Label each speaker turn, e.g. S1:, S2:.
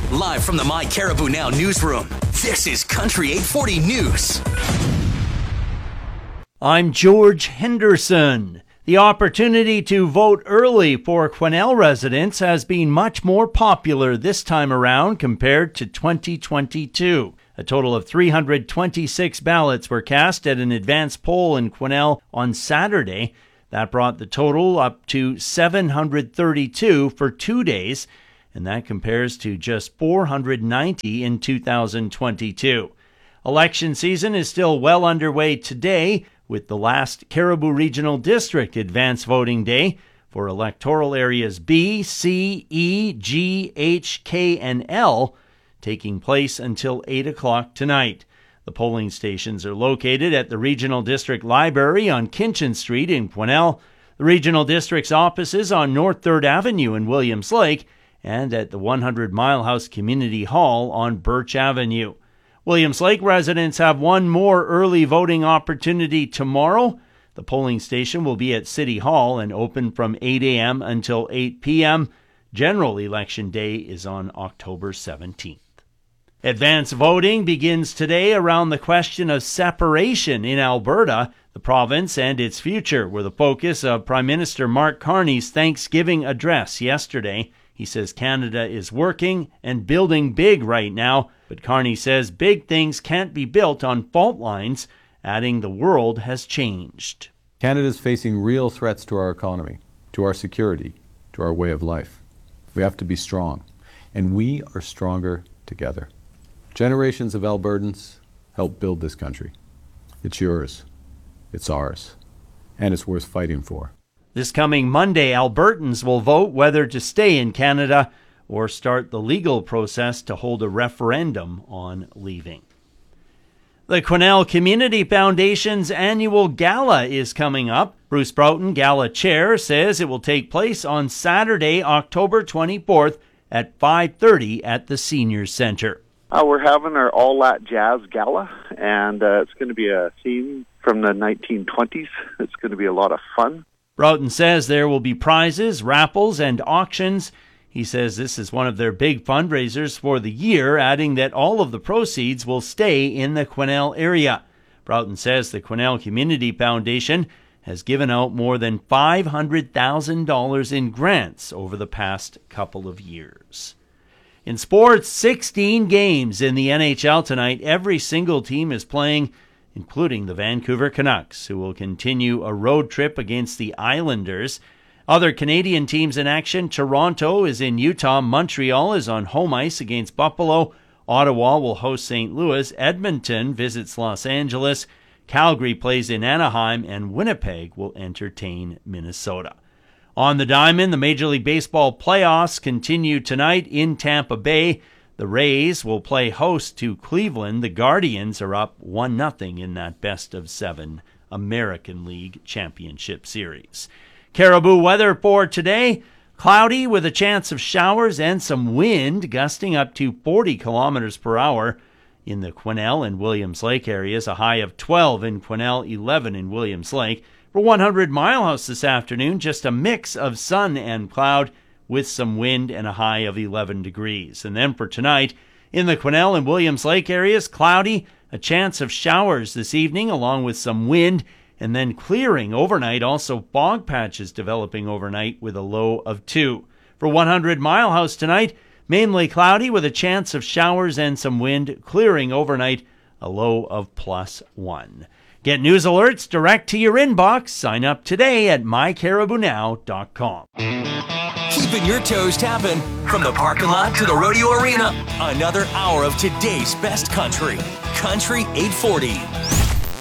S1: Live from the My Caribou Now newsroom, this is Country 840 News.
S2: I'm George Henderson. The opportunity to vote early for Quesnel residents has been much more popular this time around compared to 2022. A total of 326 ballots were cast at an advance poll in Quesnel on Saturday. That brought the total up to 732 for 2 days, and that compares to just 490 in 2022. Election season is still well underway today, with the last Caribou Regional District advance voting day for electoral areas B, C, E, G, H, K, and L taking place until 8 o'clock tonight. The polling stations are located at the Regional District Library on Kinchin Street in Quesnel, the Regional District's offices on North 3rd Avenue in Williams Lake, and at the 100 Mile House Community Hall on Birch Avenue. Williams Lake residents have one more early voting opportunity tomorrow. The polling station will be at City Hall and open from 8 a.m. until 8 p.m. General Election Day is on October 17th. Advance voting begins today around the question of separation in Alberta. The province and its future were the focus of Prime Minister Mark Carney's Thanksgiving address yesterday. He says Canada is working and building big right now, but Carney says big things can't be built on fault lines, adding the world has changed.
S3: Canada is facing real threats to our economy, to our security, to our way of life. We have to be strong, and we are stronger together. Generations of Albertans helped build this country. It's yours, it's ours, and it's worth fighting for.
S2: This coming Monday, Albertans will vote whether to stay in Canada or start the legal process to hold a referendum on leaving. The Quesnel Community Foundation's annual gala is coming up. Bruce Broughton, gala chair, says it will take place on Saturday, October 24th at 5:30 at the Seniors Centre.
S4: We're having our All That Jazz Gala, and it's going to be a theme from the 1920s. It's going to be a lot of fun.
S2: Broughton says there will be prizes, raffles, and auctions. He says this is one of their big fundraisers for the year, adding that all of the proceeds will stay in the Quesnel area. Broughton says the Quesnel Community Foundation has given out more than $500,000 in grants over the past couple of years. In sports, 16 games in the NHL tonight. Every single team is playing, including the Vancouver Canucks, who will continue a road trip against the Islanders. Other Canadian teams in action: Toronto is in Utah, Montreal is on home ice against Buffalo, Ottawa will host St. Louis, Edmonton visits Los Angeles, Calgary plays in Anaheim, and Winnipeg will entertain Minnesota. On the diamond, the Major League Baseball playoffs continue tonight in Tampa Bay. The Rays will play host to Cleveland. The Guardians are up 1-0 in that best-of-7 American League Championship Series. Caribou weather for today: cloudy with a chance of showers and some wind gusting up to 40 kilometers per hour. In the Quesnel and Williams Lake areas, a high of 12 in Quesnel, 11 in Williams Lake. For 100 Mile House this afternoon, just a mix of sun and cloud with some wind and a high of 11 degrees. And then for tonight, in the Quesnel and Williams Lake areas, cloudy, a chance of showers this evening along with some wind, and then clearing overnight. Also fog patches developing overnight with a low of 2. For 100 Mile House tonight, mainly cloudy with a chance of showers and some wind, clearing overnight, a low of +1. Get news alerts direct to your inbox. Sign up today at mycaribounow.com.
S1: Keeping your toes tapping from the parking lot to the rodeo arena. Another hour of today's best country. Country 840.